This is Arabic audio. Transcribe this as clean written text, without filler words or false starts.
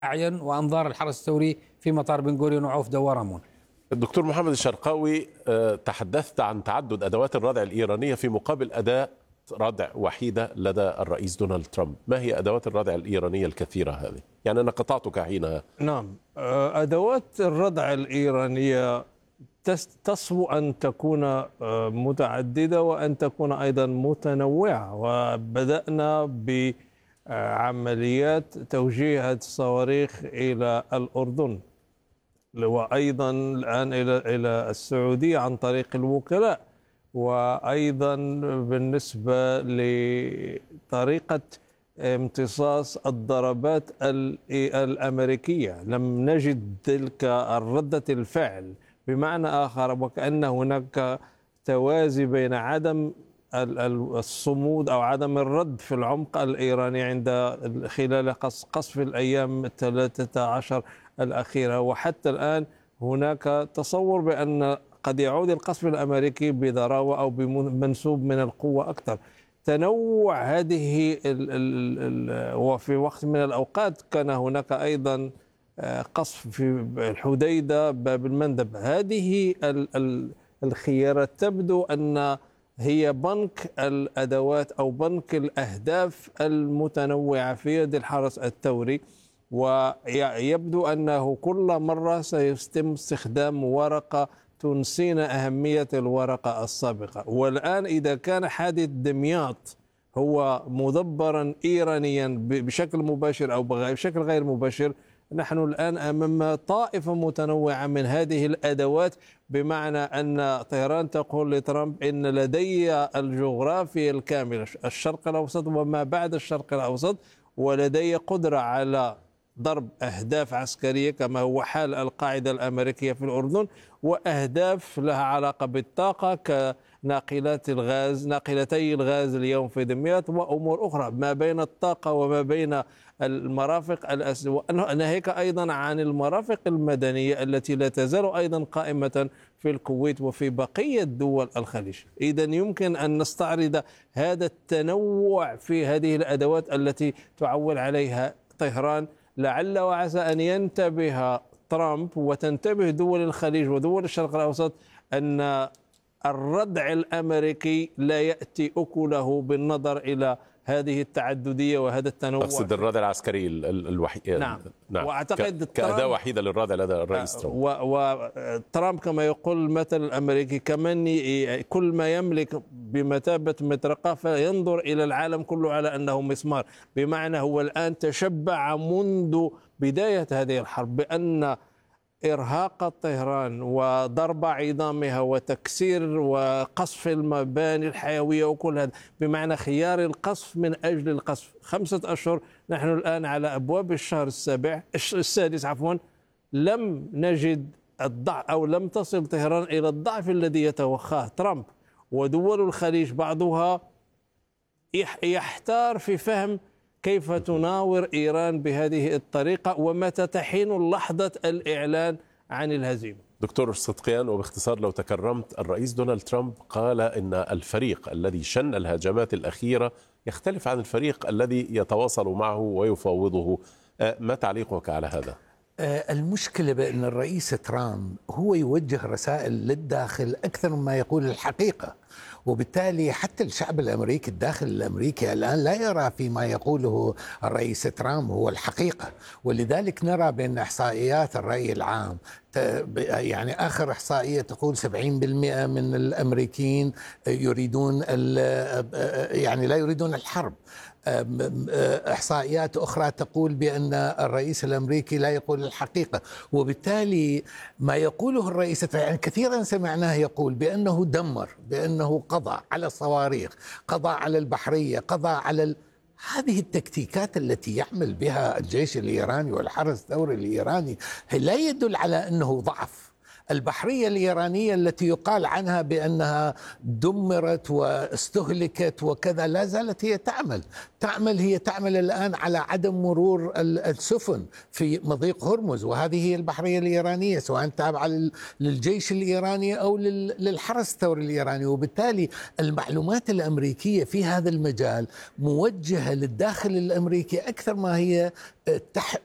أعين وأنظار الحرس الثوري في مطار بن غوريون وعوف دوار. الدكتور محمد الشرقاوي، تحدثت عن تعدد أدوات الردع الإيرانية في مقابل أداة ردع وحيدة لدى الرئيس دونالد ترامب. ما هي أدوات الردع الإيرانية الكثيرة هذه؟ يعني أنا قطعتك حينها. نعم، أدوات الردع الإيرانية تصبو أن تكون متعددة وأن تكون أيضا متنوعة، وبدأنا بعمليات توجيه الصواريخ إلى الأردن وأيضا الآن إلى السعودية عن طريق الوكلاء، وأيضا بالنسبة لطريقة امتصاص الضربات الأمريكية لم نجد تلك الردة الفعل. بمعنى آخر، وكأن هناك توازي بين عدم الصمود أو عدم الرد في العمق الإيراني خلال قصف الأيام 13 الأخيرة، وحتى الآن هناك تصور بأن قد يعود القصف الأمريكي بضراوة أو بمنسوب من القوة أكثر. تنوع هذه وفي وقت من الأوقات كان هناك أيضا قصف في الحديدة باب المندب. هذه الخيارات تبدو أن هي بنك الأدوات أو بنك الأهداف المتنوعة في يد الحرس الثوري، ويبدو أنه كل مرة سيتم استخدام ورقة تنسينا أهمية الورقة السابقة. والآن إذا كان حادث دمياط هو مدبرا إيرانيا بشكل مباشر أو بشكل غير مباشر، نحن الآن أمام طائفة متنوعة من هذه الأدوات، بمعنى أن طهران تقول لترامب إن لدي الجغرافيا الكاملة، الشرق الأوسط وما بعد الشرق الأوسط، ولدي قدرة على ضرب أهداف عسكرية كما هو حال القاعدة الأمريكية في الأردن، وأهداف لها علاقة بالطاقة كناقلات الغاز، ناقلتي الغاز اليوم في دمياط، وأمور أخرى ما بين الطاقة وما بين المرافق ناهيك أيضا عن المرافق المدنية التي لا تزال أيضا قائمة في الكويت وفي بقية دول الخليج. إذن يمكن أن نستعرض هذا التنوع في هذه الأدوات التي تعول عليها طهران، لعل وعسى أن ينتبه ترامب وتنتبه دول الخليج ودول الشرق الأوسط أن الردع الأمريكي لا يأتي أكله بالنظر إلى هذه التعددية وهذا التنوع. أقصد الردع العسكري الوحيد. نعم. وأعتقد كأداة وحيدة للردع لدى الرئيس ترامب. وترامب كما يقول المثل الأمريكي كمن كل ما يملك بمثابة مطرقة فينظر إلى العالم كله على أنه مسمار. بمعنى هو الآن تشبع منذ بداية هذه الحرب بأن إرهاق طهران وضرب عظامها وتكسير وقصف المباني الحيوية وكل هذا، بمعنى خيار القصف من أجل القصف. 5 أشهر نحن الآن على أبواب الشهر السادس لم نجد الضعف أو لم تصل طهران إلى الضعف الذي يتوخاه ترامب. ودول الخليج بعضها يحتار في فهم كيف تناور إيران بهذه الطريقة ومتى تحين لحظة الإعلان عن الهزيمة. دكتور صدقيان، وباختصار لو تكرمت، الرئيس دونالد ترامب قال إن الفريق الذي شن الهجمات الأخيرة يختلف عن الفريق الذي يتواصل معه ويفاوضه. ما تعليقك على هذا؟ المشكلة بأن الرئيس ترامب هو يوجه رسائل للداخل أكثر مما يقول الحقيقة، وبالتالي حتى الشعب الأمريكي الداخل الأمريكي الآن لا يرى فيما يقوله الرئيس ترامب هو الحقيقة. ولذلك نرى بأن إحصائيات الرأي العام، يعني آخر إحصائية تقول 70% من الأمريكيين يريدون يعني لا يريدون الحرب. إحصائيات أخرى تقول بأن الرئيس الأمريكي لا يقول الحقيقة. وبالتالي ما يقوله الرئيس يعني كثيرا سمعناه يقول بأنه دمر، بأنه قضى على الصواريخ، قضى على البحرية، قضى على هذه التكتيكات التي يعمل بها الجيش الإيراني والحرس الثوري الإيراني لا يدل على أنه ضعف. البحرية الإيرانية التي يقال عنها بأنها دمرت واستهلكت وكذا لا زالت هي تعمل الآن على عدم مرور السفن في مضيق هرمز، وهذه هي البحرية الإيرانية سواء تابعة للجيش الإيراني أو للحرس الثوري الإيراني. وبالتالي المعلومات الأمريكية في هذا المجال موجهة للداخل الأمريكي أكثر ما هي